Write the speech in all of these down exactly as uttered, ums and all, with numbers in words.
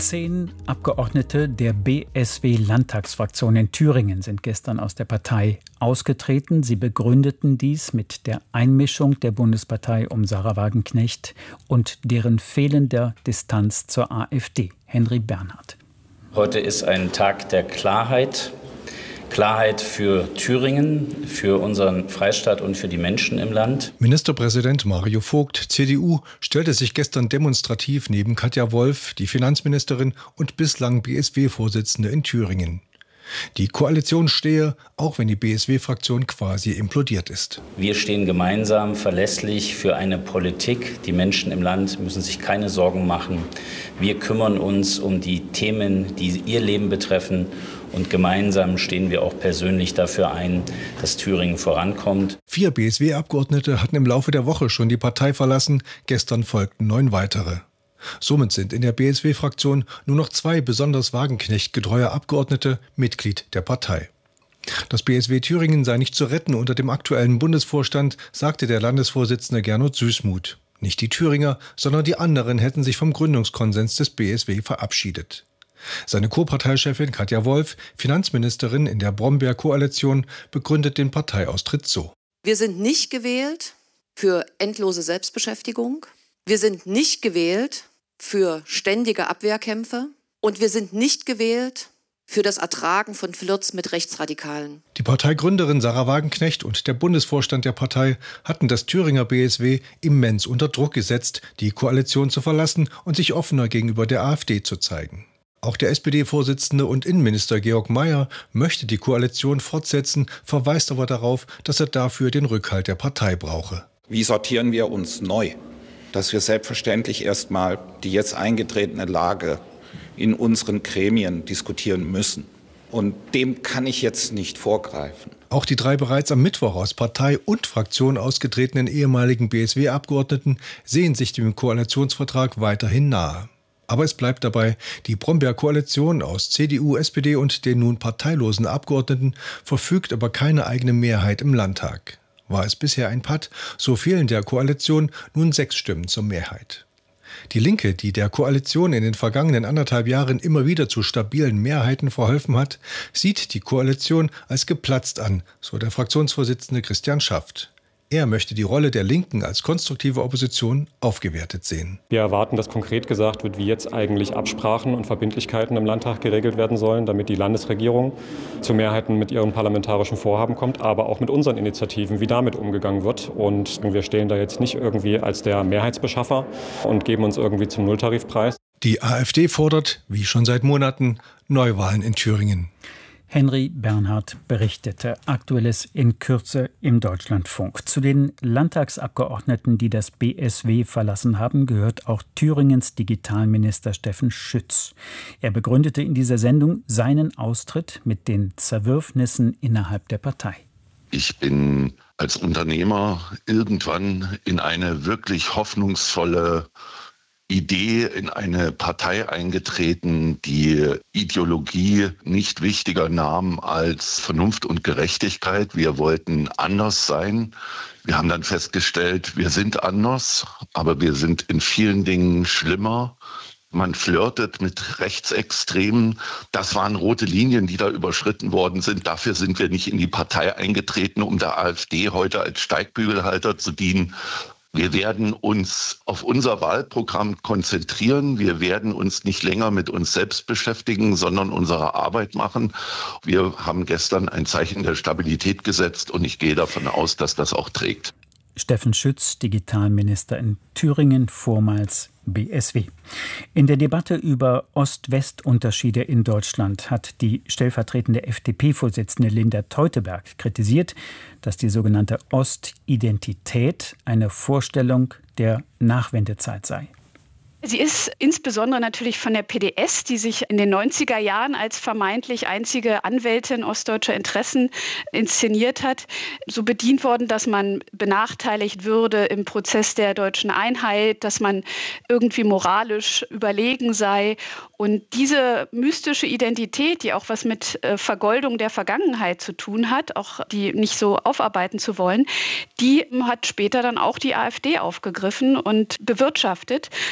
Zehn Abgeordnete der B S W-Landtagsfraktion in Thüringen sind gestern aus der Partei ausgetreten. Sie begründeten dies mit der Einmischung der Bundespartei um Sahra Wagenknecht und deren fehlender Distanz zur AfD. Henry Bernhard. Heute ist ein Tag der Klarheit. Klarheit für Thüringen, für unseren Freistaat und für die Menschen im Land. Ministerpräsident Mario Vogt, C D U, stellte sich gestern demonstrativ neben Katja Wolf, die Finanzministerin und bislang B S W-Vorsitzende in Thüringen. Die Koalition stehe, auch wenn die B S W-Fraktion quasi implodiert ist. Wir stehen gemeinsam verlässlich für eine Politik. Die Menschen im Land müssen sich keine Sorgen machen. Wir kümmern uns um die Themen, die ihr Leben betreffen. Und gemeinsam stehen wir auch persönlich dafür ein, dass Thüringen vorankommt. Vier B S W-Abgeordnete hatten im Laufe der Woche schon die Partei verlassen. Gestern folgten neun weitere. Somit sind in der B S W-Fraktion nur noch zwei besonders Wagenknecht-getreue Abgeordnete Mitglied der Partei. Das B S W Thüringen sei nicht zu retten unter dem aktuellen Bundesvorstand, sagte der Landesvorsitzende Gernot Süßmuth. Nicht die Thüringer, sondern die anderen hätten sich vom Gründungskonsens des B S W verabschiedet. Seine Co-Parteichefin Katja Wolf, Finanzministerin in der Brombeer-Koalition, begründet den Parteiaustritt so. Wir sind nicht gewählt für endlose Selbstbeschäftigung. Wir sind nicht gewählt für ständige Abwehrkämpfe. Und wir sind nicht gewählt für das Ertragen von Flirts mit Rechtsradikalen. Die Parteigründerin Sahra Wagenknecht und der Bundesvorstand der Partei hatten das Thüringer B S W immens unter Druck gesetzt, die Koalition zu verlassen und sich offener gegenüber der AfD zu zeigen. Auch der S P D-Vorsitzende und Innenminister Georg Mayer möchte die Koalition fortsetzen, verweist aber darauf, dass er dafür den Rückhalt der Partei brauche. Wie sortieren wir uns neu? Dass wir selbstverständlich erstmal die jetzt eingetretene Lage in unseren Gremien diskutieren müssen. Und dem kann ich jetzt nicht vorgreifen. Auch die drei bereits am Mittwoch aus Partei und Fraktion ausgetretenen ehemaligen B S W-Abgeordneten sehen sich dem Koalitionsvertrag weiterhin nahe. Aber es bleibt dabei, die Brombeer-Koalition aus C D U, S P D und den nun parteilosen Abgeordneten verfügt über keine eigene Mehrheit im Landtag. War es bisher ein Patt, so fehlen der Koalition nun sechs Stimmen zur Mehrheit. Die Linke, die der Koalition in den vergangenen anderthalb Jahren immer wieder zu stabilen Mehrheiten verholfen hat, sieht die Koalition als geplatzt an, so der Fraktionsvorsitzende Christian Schaft. Er möchte die Rolle der Linken als konstruktive Opposition aufgewertet sehen. Wir erwarten, dass konkret gesagt wird, wie jetzt eigentlich Absprachen und Verbindlichkeiten im Landtag geregelt werden sollen, damit die Landesregierung zu Mehrheiten mit ihren parlamentarischen Vorhaben kommt, aber auch mit unseren Initiativen, wie damit umgegangen wird. Und wir stehen da jetzt nicht irgendwie als der Mehrheitsbeschaffer und geben uns irgendwie zum Nulltarifpreis. Die AfD fordert, wie schon seit Monaten, Neuwahlen in Thüringen. Henry Bernhard berichtete. Aktuelles in Kürze im Deutschlandfunk. Zu den Landtagsabgeordneten, die das B S W verlassen haben, gehört auch Thüringens Digitalminister Steffen Schütz. Er begründete in dieser Sendung seinen Austritt mit den Zerwürfnissen innerhalb der Partei. Ich bin als Unternehmer irgendwann in eine wirklich hoffnungsvolle Idee in eine Partei eingetreten, die Ideologie nicht wichtiger nahm als Vernunft und Gerechtigkeit. Wir wollten anders sein. Wir haben dann festgestellt, wir sind anders, aber wir sind in vielen Dingen schlimmer. Man flirtet mit Rechtsextremen. Das waren rote Linien, die da überschritten worden sind. Dafür sind wir nicht in die Partei eingetreten, um der AfD heute als Steigbügelhalter zu dienen. Wir werden uns auf unser Wahlprogramm konzentrieren. Wir werden uns nicht länger mit uns selbst beschäftigen, sondern unsere Arbeit machen. Wir haben gestern ein Zeichen der Stabilität gesetzt und ich gehe davon aus, dass das auch trägt. Steffen Schütz, Digitalminister in Thüringen, vormals B S W. In der Debatte über Ost-West-Unterschiede in Deutschland hat die stellvertretende F D P-Vorsitzende Linda Teuteberg kritisiert, dass die sogenannte Ostidentität eine Vorstellung der Nachwendezeit sei. Sie ist insbesondere natürlich von der P D S, die sich in den neunziger Jahren als vermeintlich einzige Anwältin ostdeutscher Interessen inszeniert hat, so bedient worden, dass man benachteiligt würde im Prozess der deutschen Einheit, dass man irgendwie moralisch überlegen sei. Und diese mystische Identität, die auch was mit Vergoldung der Vergangenheit zu tun hat, auch die nicht so aufarbeiten zu wollen, die hat später dann auch die AfD aufgegriffen und bewirtschaftet. Das ist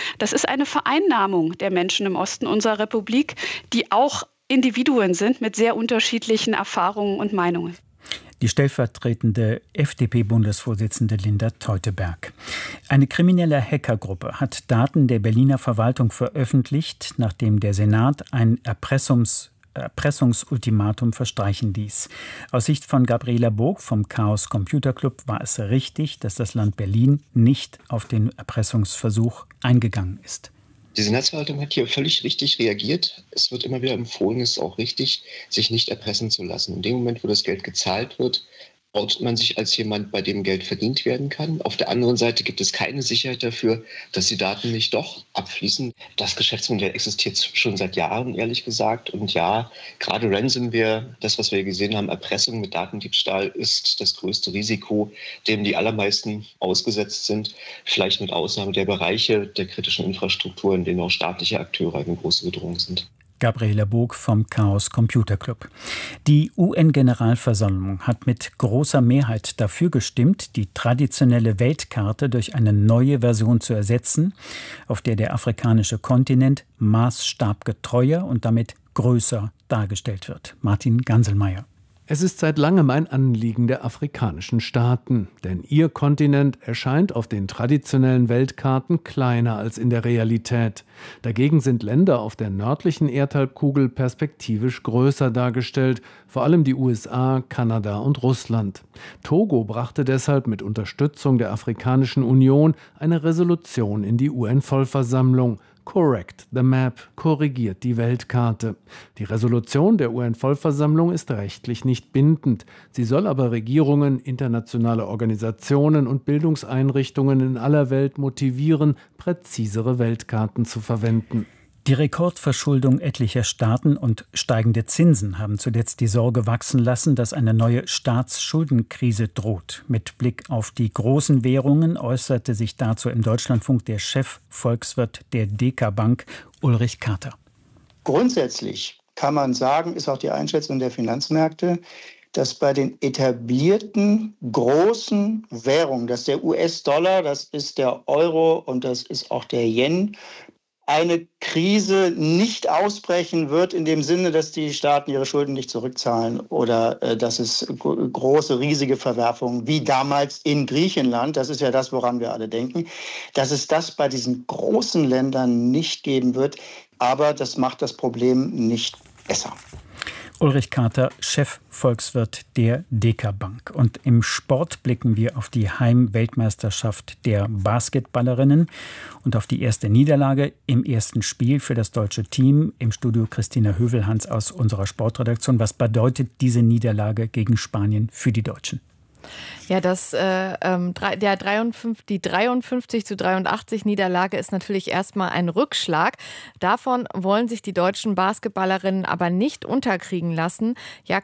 ist eine Vereinnahmung der Menschen im Osten unserer Republik, die auch Individuen sind mit sehr unterschiedlichen Erfahrungen und Meinungen. Die stellvertretende F D P-Bundesvorsitzende Linda Teuteberg. Eine kriminelle Hackergruppe hat Daten der Berliner Verwaltung veröffentlicht, nachdem der Senat ein Erpressungs Erpressungsultimatum verstreichen ließ. Aus Sicht von Gabriela Bog vom Chaos Computer Club war es richtig, dass das Land Berlin nicht auf den Erpressungsversuch eingegangen ist. Die Senatsverwaltung hat hier völlig richtig reagiert. Es wird immer wieder empfohlen, es ist auch richtig, sich nicht erpressen zu lassen. In dem Moment, wo das Geld gezahlt wird, outet man sich als jemand, bei dem Geld verdient werden kann. Auf der anderen Seite gibt es keine Sicherheit dafür, dass die Daten nicht doch abfließen. Das Geschäftsmodell existiert schon seit Jahren, ehrlich gesagt. Und ja, gerade Ransomware, das, was wir gesehen haben, Erpressung mit Datendiebstahl, ist das größte Risiko, dem die allermeisten ausgesetzt sind. Vielleicht mit Ausnahme der Bereiche der kritischen Infrastruktur, in denen auch staatliche Akteure eine große Bedrohung sind. Gabriela Bog vom Chaos Computer Club. Die U N-Generalversammlung hat mit großer Mehrheit dafür gestimmt, die traditionelle Weltkarte durch eine neue Version zu ersetzen, auf der der afrikanische Kontinent maßstabgetreuer und damit größer dargestellt wird. Martin Ganselmeier. Es ist seit langem ein Anliegen der afrikanischen Staaten, denn ihr Kontinent erscheint auf den traditionellen Weltkarten kleiner als in der Realität. Dagegen sind Länder auf der nördlichen Erdhalbkugel perspektivisch größer dargestellt, vor allem die U S A, Kanada und Russland. Togo brachte deshalb mit Unterstützung der Afrikanischen Union eine Resolution in die U N-Vollversammlung. Correct the Map, korrigiert die Weltkarte. Die Resolution der U N-Vollversammlung ist rechtlich nicht bindend. Sie soll aber Regierungen, internationale Organisationen und Bildungseinrichtungen in aller Welt motivieren, präzisere Weltkarten zu verwenden. Die Rekordverschuldung etlicher Staaten und steigende Zinsen haben zuletzt die Sorge wachsen lassen, dass eine neue Staatsschuldenkrise droht. Mit Blick auf die großen Währungen äußerte sich dazu im Deutschlandfunk der Chefvolkswirt der Deka Bank, Ulrich Kater. Grundsätzlich kann man sagen, ist auch die Einschätzung der Finanzmärkte, dass bei den etablierten großen Währungen, das ist der U S-Dollar, das ist der Euro und das ist auch der Yen, eine Krise nicht ausbrechen wird in dem Sinne, dass die Staaten ihre Schulden nicht zurückzahlen oder äh, dass es g- große, riesige Verwerfungen wie damals in Griechenland, das ist ja das, woran wir alle denken, dass es das bei diesen großen Ländern nicht geben wird. Aber das macht das Problem nicht besser. Ulrich Kater, Chefvolkswirt der Deka Bank. Und im Sport blicken wir auf die Heim-Weltmeisterschaft der Basketballerinnen und auf die erste Niederlage im ersten Spiel für das deutsche Team. Im Studio Christina Hövelhans aus unserer Sportredaktion. Was bedeutet diese Niederlage gegen Spanien für die Deutschen? Ja, das, äh, ähm, der dreiundfünfzig, die dreiundfünfzig zu dreiundachtzig Niederlage ist natürlich erstmal ein Rückschlag. Davon wollen sich die deutschen Basketballerinnen aber nicht unterkriegen lassen.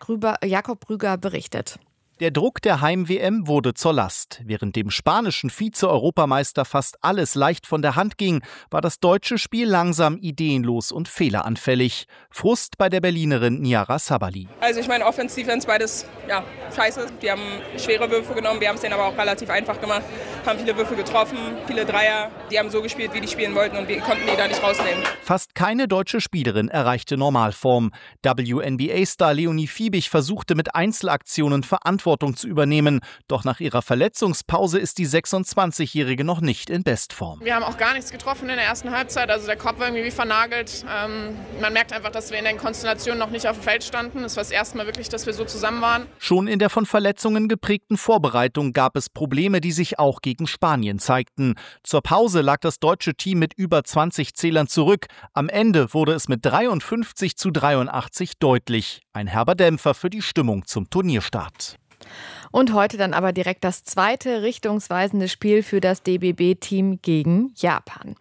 Jakob Brügger berichtet. Der Druck der Heim-W M wurde zur Last. Während dem spanischen Vize-Europameister fast alles leicht von der Hand ging, war das deutsche Spiel langsam ideenlos und fehleranfällig. Frust bei der Berlinerin Niara Sabali. Also ich meine, Offense, Defense, beides ja, scheiße. Die haben schwere Würfe genommen, wir haben es denen aber auch relativ einfach gemacht. Haben viele Würfe getroffen, viele Dreier. Die haben so gespielt, wie die spielen wollten und wir konnten die da nicht rausnehmen. Fast keine deutsche Spielerin erreichte Normalform. W N B A-Star Leonie Fiebig versuchte mit Einzelaktionen Verantwortung zu übernehmen. Doch nach ihrer Verletzungspause ist die sechsundzwanzigjährige noch nicht in Bestform. Wir haben auch gar nichts getroffen in der ersten Halbzeit. Also der Kopf war irgendwie wie vernagelt. Ähm, man merkt einfach, dass wir in den Konstellationen noch nicht auf dem Feld standen. Es war das erste Mal wirklich, dass wir so zusammen waren. Schon in der von Verletzungen geprägten Vorbereitung gab es Probleme, die sich auch gegen Spanien zeigten. Zur Pause lag das deutsche Team mit über zwanzig Zählern zurück. Am Ende wurde es mit dreiundfünfzig zu dreiundachtzig deutlich. Ein herber Dämpfer für die Stimmung zum Turnierstart. Und heute dann aber direkt das zweite richtungsweisende Spiel für das D B B-Team gegen Japan.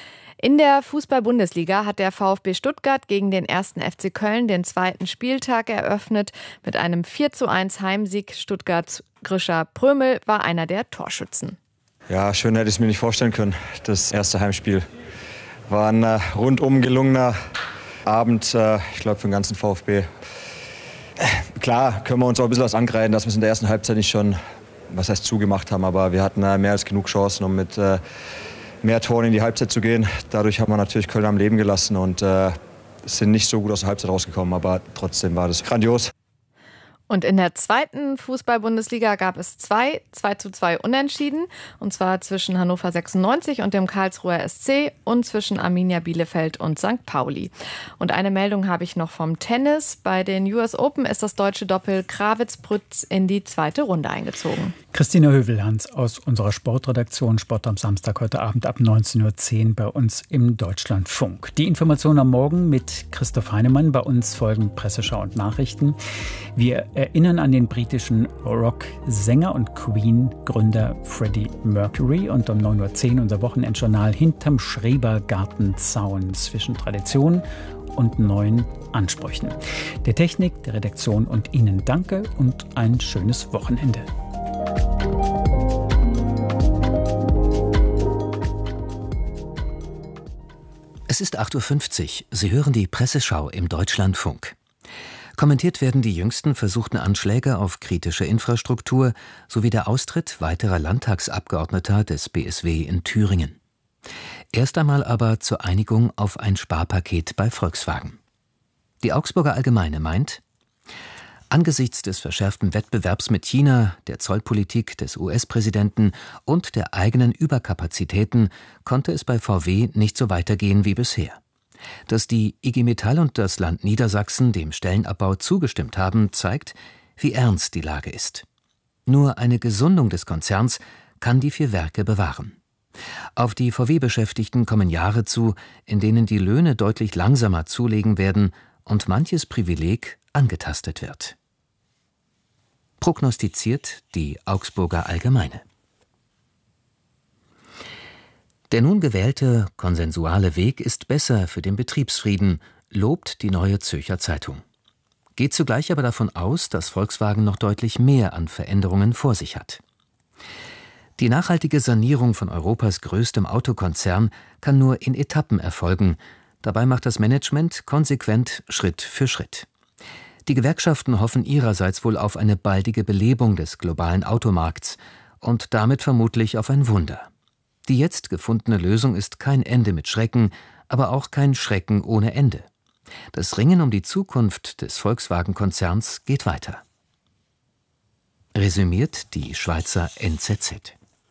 In der Fußball-Bundesliga hat der VfB Stuttgart gegen den ersten F C Köln den zweiten Spieltag eröffnet. Mit einem vier zu eins Heimsieg Stuttgarts Grisha Prömel war einer der Torschützen. Ja, schön hätte ich es mir nicht vorstellen können. Das erste Heimspiel war ein äh, rundum gelungener Abend, äh, ich glaube, für den ganzen VfB. Klar können wir uns auch ein bisschen was angreifen, dass wir es in der ersten Halbzeit nicht schon, was heißt zugemacht haben, aber wir hatten mehr als genug Chancen, um mit, mehr Toren in die Halbzeit zu gehen. Dadurch haben wir natürlich Köln am Leben gelassen und äh, sind nicht so gut aus der Halbzeit rausgekommen, aber trotzdem war das grandios. Und in der zweiten Fußball-Bundesliga gab es zwei zwei zu zwei Unentschieden. Und zwar zwischen Hannover sechsundneunzig und dem Karlsruher S C und zwischen Arminia Bielefeld und Sankt Pauli. Und eine Meldung habe ich noch vom Tennis. Bei den U S Open ist das deutsche Doppel Krawitz-Prütz in die zweite Runde eingezogen. Christina Hövelhans aus unserer Sportredaktion, Sport am Samstag heute Abend ab neunzehn Uhr zehn bei uns im Deutschlandfunk. Die Information am Morgen mit Christoph Heinemann. Bei uns folgen Presseschau und Nachrichten. Wir erinnern an den britischen Rock-Sänger und Queen-Gründer Freddie Mercury und um neun Uhr zehn unser Wochenendjournal hinterm Schrebergartenzaun zwischen Tradition und neuen Ansprüchen. Der Technik, der Redaktion und Ihnen danke und ein schönes Wochenende. Es ist acht Uhr fünfzig. Sie hören die Presseschau im Deutschlandfunk. Kommentiert werden die jüngsten versuchten Anschläge auf kritische Infrastruktur sowie der Austritt weiterer Landtagsabgeordneter des B S W in Thüringen. Erst einmal aber zur Einigung auf ein Sparpaket bei Volkswagen. Die Augsburger Allgemeine meint, angesichts des verschärften Wettbewerbs mit China, der Zollpolitik des U S-Präsidenten und der eigenen Überkapazitäten konnte es bei V W nicht so weitergehen wie bisher. Dass die I G Metall und das Land Niedersachsen dem Stellenabbau zugestimmt haben, zeigt, wie ernst die Lage ist. Nur eine Gesundung des Konzerns kann die vier Werke bewahren. Auf die V W-Beschäftigten kommen Jahre zu, in denen die Löhne deutlich langsamer zulegen werden und manches Privileg angetastet wird. Prognostiziert die Augsburger Allgemeine. Der nun gewählte konsensuale Weg ist besser für den Betriebsfrieden, lobt die Neue Zürcher Zeitung. Geht zugleich aber davon aus, dass Volkswagen noch deutlich mehr an Veränderungen vor sich hat. Die nachhaltige Sanierung von Europas größtem Autokonzern kann nur in Etappen erfolgen. Dabei macht das Management konsequent Schritt für Schritt. Die Gewerkschaften hoffen ihrerseits wohl auf eine baldige Belebung des globalen Automarkts und damit vermutlich auf ein Wunder. Die jetzt gefundene Lösung ist kein Ende mit Schrecken, aber auch kein Schrecken ohne Ende. Das Ringen um die Zukunft des Volkswagen-Konzerns geht weiter. Resümiert die Schweizer N Z Z.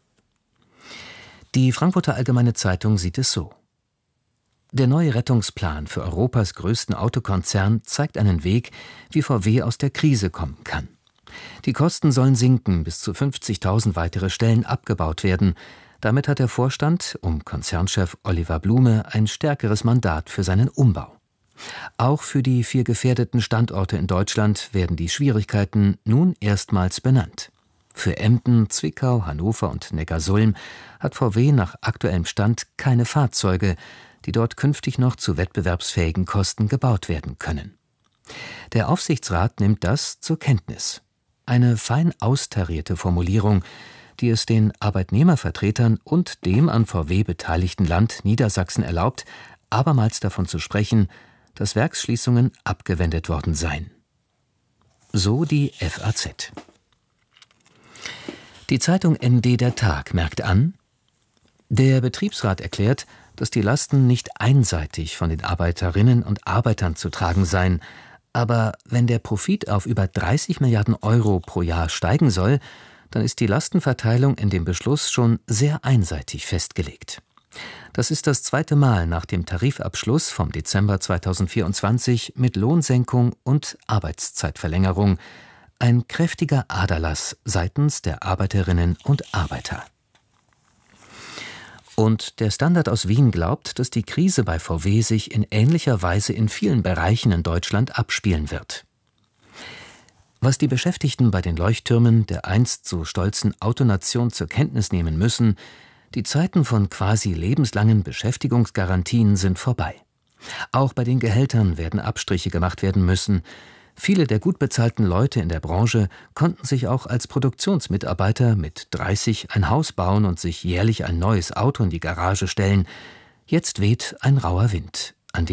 Die Frankfurter Allgemeine Zeitung sieht es so. Der neue Rettungsplan für Europas größten Autokonzern zeigt einen Weg, wie V W aus der Krise kommen kann. Die Kosten sollen sinken, bis zu fünfzigtausend weitere Stellen abgebaut werden. Damit hat der Vorstand um Konzernchef Oliver Blume ein stärkeres Mandat für seinen Umbau. Auch für die vier gefährdeten Standorte in Deutschland werden die Schwierigkeiten nun erstmals benannt. Für Emden, Zwickau, Hannover und Neckarsulm hat V W nach aktuellem Stand keine Fahrzeuge, die dort künftig noch zu wettbewerbsfähigen Kosten gebaut werden können. Der Aufsichtsrat nimmt das zur Kenntnis. Eine fein austarierte Formulierung, die es den Arbeitnehmervertretern und dem an V W beteiligten Land Niedersachsen erlaubt, abermals davon zu sprechen, dass Werksschließungen abgewendet worden seien. So die F A Z. Die Zeitung N D Der Tag merkt an, der Betriebsrat erklärt, dass die Lasten nicht einseitig von den Arbeiterinnen und Arbeitern zu tragen seien, aber wenn der Profit auf über dreißig Milliarden Euro pro Jahr steigen soll, dann ist die Lastenverteilung in dem Beschluss schon sehr einseitig festgelegt. Das ist das zweite Mal nach dem Tarifabschluss vom Dezember zweitausendvierundzwanzig mit Lohnsenkung und Arbeitszeitverlängerung. Ein kräftiger Aderlass seitens der Arbeiterinnen und Arbeiter. Und der Standard aus Wien glaubt, dass die Krise bei V W sich in ähnlicher Weise in vielen Bereichen in Deutschland abspielen wird. Was die Beschäftigten bei den Leuchttürmen der einst so stolzen Autonation zur Kenntnis nehmen müssen, die Zeiten von quasi lebenslangen Beschäftigungsgarantien sind vorbei. Auch bei den Gehältern werden Abstriche gemacht werden müssen. Viele der gut bezahlten Leute in der Branche konnten sich auch als Produktionsmitarbeiter mit dreißig ein Haus bauen und sich jährlich ein neues Auto in die Garage stellen. Jetzt weht ein rauer Wind.